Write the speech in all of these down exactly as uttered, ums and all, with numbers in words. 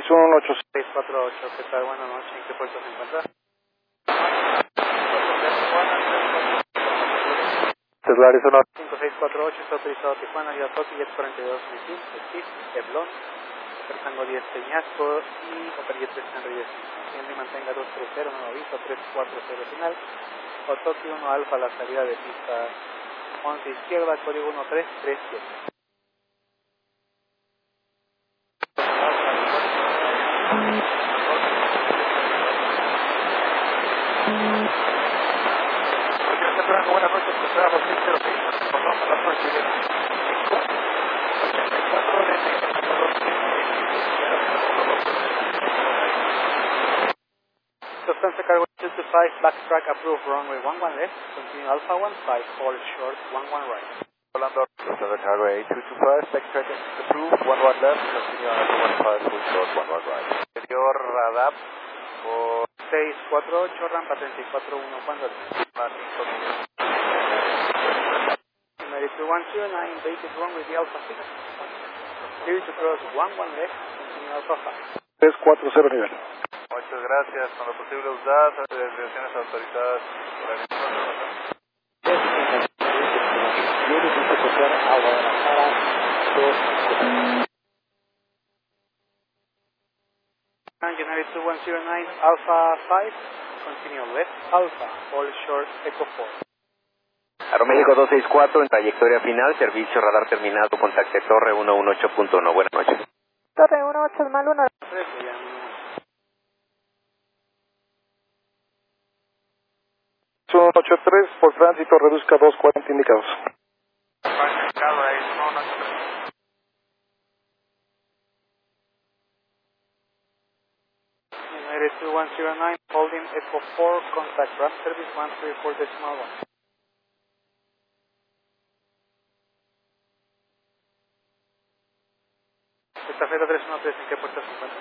uno uno ocho seis cuatro ocho, ¿qué tal? Buenas noches, ¿en qué puerto se encuentra? Tesla Arizona cinco seis cuatro ocho, está autorizado Tijuana, vía Toki, Jet cuarenta y dos, Misil, Steve, Teblón, Tango diez Peñasco y Operator tres Henry diez. Henry mantenga dos tres cero, nuevo aviso, tres cuatro cero final. Otoki uno Alfa, la salida de pista once izquierda, código uno tres tres siete. Buenas noches, Tesla seis cero seis, por favor, la suerte. Lufthansa Cargo two two five, backtrack approved, runway one one left, continue Alpha one five, hold short, one one right. Orlando, Lufthansa Cargo eight two two five, backtrack approved, one one left, continue Alpha one five, hold short, one one right. Interior radar por seis cuatro ocho, rampa treinta y cuatro uno, cuando two one two nine, baited runway the Alpha six, clear to cross one one left, continue Alpha five. tres cuatro cero nivel. Muchas gracias. Cuando posible usar desviaciones autorizadas por el United two one zero nine, Alpha five, continue left, Alpha, hold short, Echo four. Aeroméxico dos seis cuatro en trayectoria final, servicio radar terminado, contacte Torre uno uno ocho punto uno. Buenas noches. Torre uno ocho mal uno. uno ocho tres, por tránsito, reduzca dos cuarenta indicados. United two one zero nine, holding Echo four, contact ground service one three four decimal one. Estafeta tres uno tres, ¿en qué puerto se encuentra?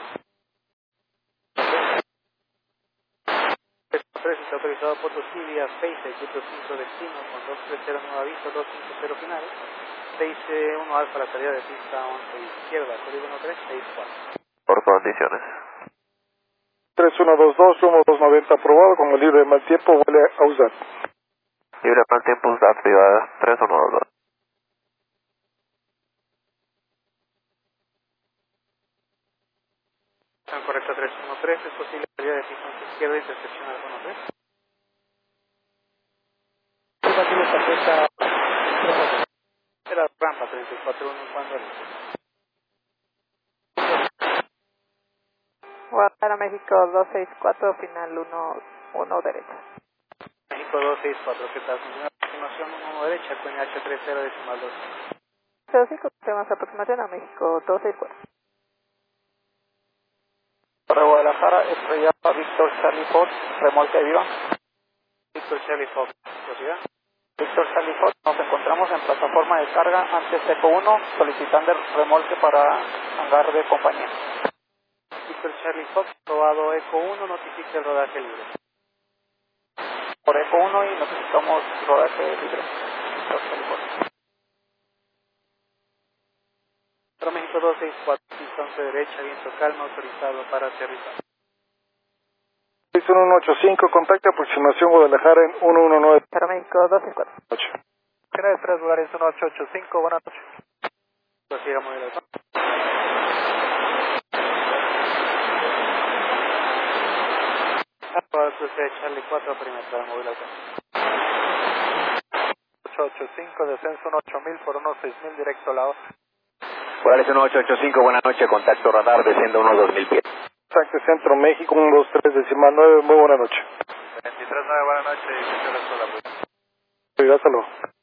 tres está autorizado por Potosí, vía Space, equipo cinco destino, con dos tres cero nuevo aviso, dos cinco cero final. seis uno Alfa, la salida de pista once izquierda, código uno tres seis cuatro. Por condiciones. tres uno dos dos, rumbo dos noventa aprobado, como libre de mal tiempo, vuelve a usar. Libre de mal tiempo, usar privada tres uno dos dos. Están correcta tres uno tres, es posible salida de pista once izquierda, intersección al uno tres. Era rampa treinta y cuatro uno, cuando Guadalajara, México dos seis cuatro, final uno uno derecha. México dos seis cuatro, ¿qué tal? Continuación uno derecha, con H tres cero decimal dos. cero cinco, temas aproximación a México dos seis cuatro. Para Guadalajara, estrella Víctor Charlie Fox, remolque avión. Víctor Charlie Fox, ¿velocidad? Víctor Charlie Fox, nos encontramos en plataforma de carga antes Eco uno, solicitando el remolque para hangar de compañía. Víctor Charlie Fox, probado Eco uno, notifica el rodaje libre. Por Eco uno y notificamos rodaje libre. Víctor Charlie Fox. Para México dos seis cuatro, distancia derecha, viento calma, autorizado para aterrizar. seis uno ocho cinco, contacte aproximación Guadalajara en uno uno nueve. Para México dos seis cuatro. Tiene tres lugares uno ocho ocho cinco, buenas noches. Prosiga muy bien. Para usted Charlie cuatro, perimetral, móvil alto. ocho ocho cinco, descenso uno ocho mil por uno seis mil, directo a la hora. Polaris uno ocho ocho cinco, buenas noches, contacto radar, desciendo uno dos mil pies. Contacte Centro México uno dos tres decimal nueve, muy buena noche. veintitrés nueve, buenas noches y muchas gracias por la apoyo. Cuídate, hasta luego.